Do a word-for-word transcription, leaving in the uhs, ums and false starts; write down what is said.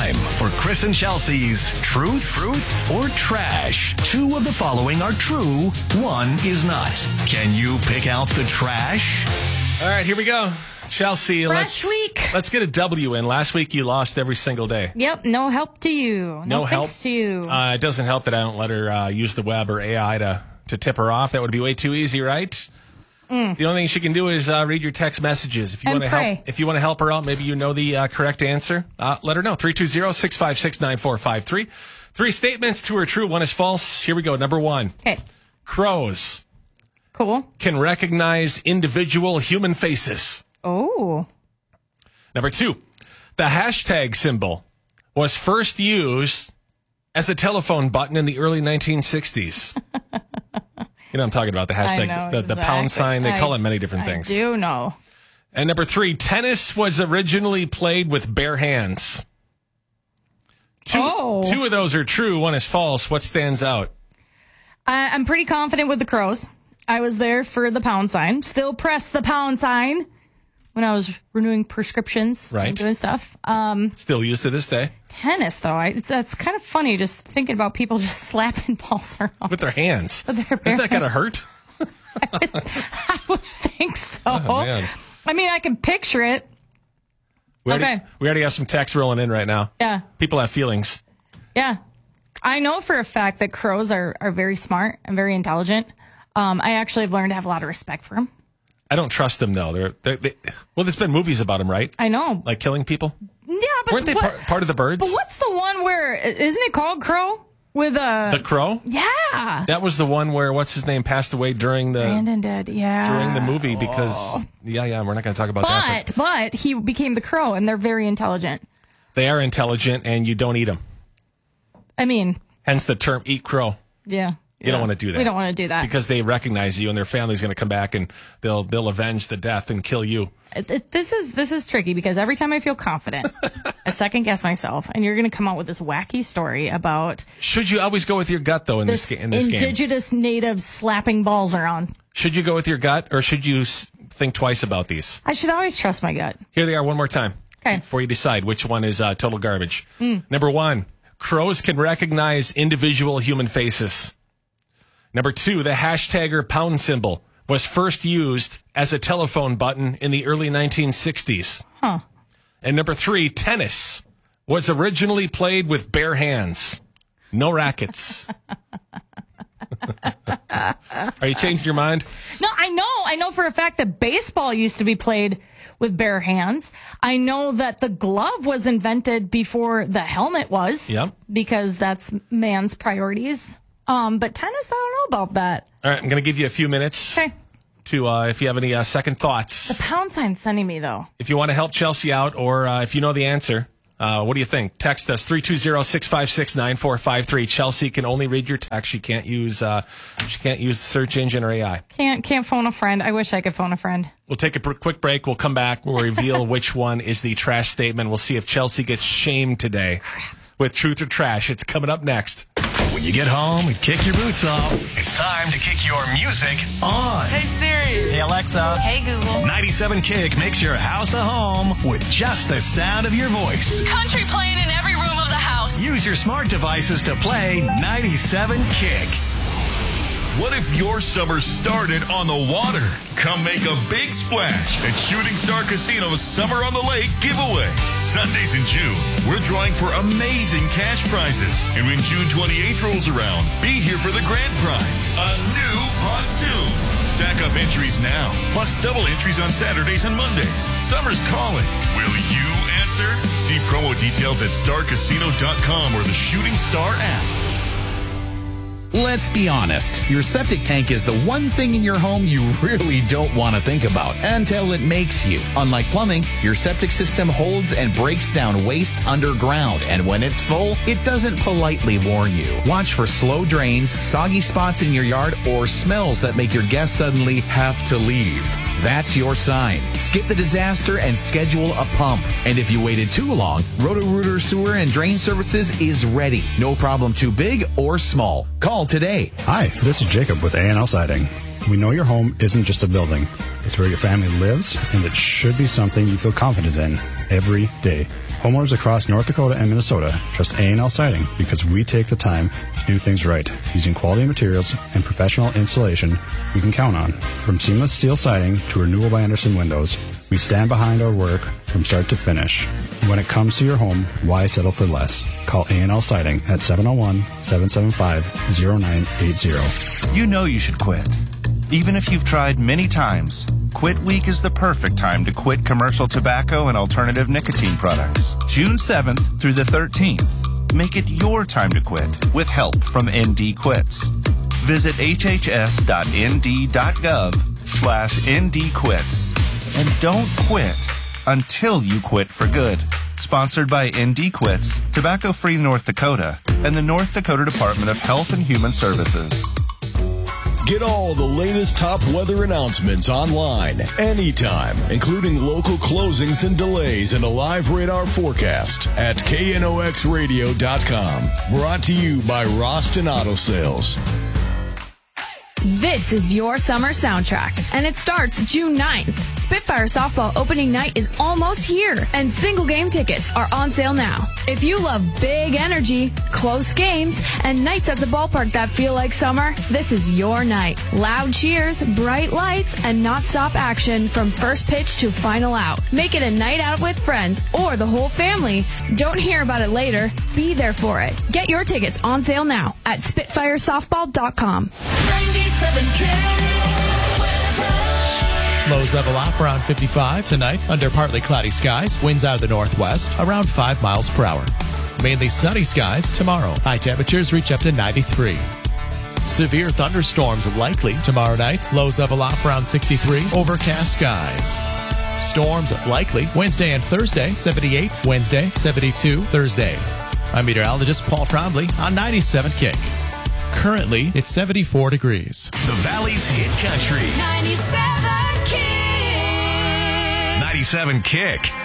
time for Chris and Chelsea's Truth, Truth, or Trash. Two of the following are true, one is not. Can you pick out the trash? All right, here we go. Chelsea, Fresh let's, week. let's get a W in. Last week you lost every single day. Yep, no help to you. No, No help. thanks to you. Uh, it doesn't help that I don't let her uh, use the web or A I to, to tip her off. That would be way too easy, right? Mm. The only thing she can do is uh, read your text messages. If you And want to pray. help, if you want to help her out, maybe you know the uh, correct answer. Uh, let her know. three two zero, six five six, nine four five three. Three statements, two are true, one is false. Here we go. Number one. Okay, Crows cool. can recognize individual human faces. Oh, Number two, the hashtag symbol was first used as a telephone button in the early nineteen sixties. You know what I'm talking about, the hashtag, I know, the, the pound exactly. sign. They call I- it many different I things. do know. And number three, tennis was originally played with bare hands. Two, Oh. two of those are true. One is false. What stands out? I, I'm pretty confident with the Crows. I was there for the pound sign. Still press the pound sign when I was renewing prescriptions Right. and doing stuff. Um, Still used to this day. tennis, though, I, it's, that's kind of funny just thinking about people just slapping balls around. With their hands. With their bare Isn't that going to hurt? I would think so. Oh, man. I mean, I can picture it. We already, Okay. we already have some text rolling in right now. Yeah. People have feelings. Yeah. I know for a fact that crows are, are very smart and very intelligent. Um, I actually have learned to have a lot of respect for them. I don't trust them, though. They're, they're, they, well, there's been movies about them, right? I know. Like killing people? Yeah, but Weren't they what- par- part of the birds? But what's the one where isn't it called Crow with uh The Crow? yeah That was the one where what's his name passed away during the Brandon did yeah during the movie because yeah yeah we're not going to talk about that. but but he became the Crow and they're very intelligent. They are intelligent and you don't eat them. I mean, Hence the term "eat crow." yeah, You don't want to do that. We don't want to do that because they recognize you and their family's going to come back and they'll they'll avenge the death and kill you. It- it- this is this is tricky because every time I feel confident, I second guess myself, and you're going to come out with this wacky story about Should you always go with your gut though in this, this ga- in this game? indigenous natives slapping balls around. Should you go with your gut or should you s- think twice about these? I should always trust my gut. Here they are one more time. Okay. Before you decide which one is uh, total garbage. Number one, crows can recognize individual human faces. Number two, the hashtag or pound symbol was first used as a telephone button in the early nineteen sixties. Huh. And number three, tennis was originally played with bare hands. No rackets. Are you changing your mind? No, I know. I know for a fact that baseball used to be played with bare hands. I know that the glove was invented before the helmet was. Yep. Because that's man's priorities. Um, but tennis, I don't know about that. All right, I'm going to give you a few minutes Okay. to, uh, if you have any uh, second thoughts. Pound sign sending me though. If you want to help Chelsea out or uh, if you know the answer, uh, what do you think? Text us three two zero, six five six, nine four five three. Chelsea can only read your text. She can't use uh, she can't use the search engine or A I. Can't can't phone a friend. I wish I could phone a friend. We'll take a pr- quick break. We'll come back. We'll reveal which one is the trash statement. We'll see if Chelsea gets shamed today with truth or trash. It's coming up next. When you get home and kick your boots off, it's time to kick your music on. Hey Siri. Hey Alexa. Hey Google. ninety-seven Kick makes your house a home with just the sound of your voice. Country playing in every room of the house. Use your smart devices to play ninety-seven Kick. What if your summer started on the water? Come make a big splash at Shooting Star Casino's Summer on the Lake giveaway. Sundays in June, we're drawing for amazing cash prizes. And when June twenty-eighth rolls around, be here for the grand prize, a new pontoon. Stack up entries now, plus double entries on Saturdays and Mondays. Summer's calling. Will you answer? See promo details at star casino dot com or the Shooting Star app. Let's be honest, your septic tank is the one thing in your home you really don't want to think about until it makes you. Unlike plumbing, your septic system holds and breaks down waste underground, and when it's full, it doesn't politely warn you. Watch for slow drains, soggy spots in your yard, or smells that make your guests suddenly have to leave. That's your sign. Skip the disaster and schedule a pump. And if you waited too long, Roto-Rooter Sewer and Drain Services is ready. No problem too big or small. Call today. Hi, this is Jacob with A and L Siding. We know your home isn't just a building. It's where your family lives, and it should be something you feel confident in every day. Homeowners across North Dakota and Minnesota trust A and L Siding because we take the time to do things right. Using quality materials and professional installation we can count on. From seamless steel siding to Renewal by Andersen windows, we stand behind our work from start to finish. When it comes to your home, why settle for less? Call A and L Siding at seven oh one, seven seven five, oh nine eight zero. You know you should quit. Even if you've tried many times, Quit Week is the perfect time to quit commercial tobacco and alternative nicotine products. June seventh through the thirteenth. Make it your time to quit with help from N D Quits. Visit hhs.nd.gov slash ndquits and don't quit until you quit for good. Sponsored by N D Quits, Tobacco Free North Dakota, and the North Dakota Department of Health and Human Services. Get all the latest top weather announcements online, anytime, including local closings and delays and a live radar forecast at K N O X radio dot com. Brought to you by Roston Auto Sales. This is your summer soundtrack, and it starts June ninth. Spitfire Softball opening night is almost here, and single game tickets are on sale now. If you love big energy, close games, and nights at the ballpark that feel like summer, this is your night. Loud cheers, bright lights, and non-stop action from first pitch to final out. Make it a night out with friends or the whole family. Don't hear about it later. Be there for it. Get your tickets on sale now at spitfire softball dot com. Lows level off around fifty-five tonight under partly cloudy skies. Winds out of the northwest around five miles per hour. Mainly sunny skies tomorrow. High temperatures reach up to ninety-three. Severe thunderstorms likely tomorrow night. Lows level off around sixty-three. Overcast skies. Storms likely Wednesday and Thursday. seventy-eight. Wednesday. seventy-two. Thursday. I'm meteorologist Paul Trombley on ninety-seven Kick. Currently, it's seventy-four degrees. The Valley's Hit Country. ninety-seven Kick. ninety-seven Kick.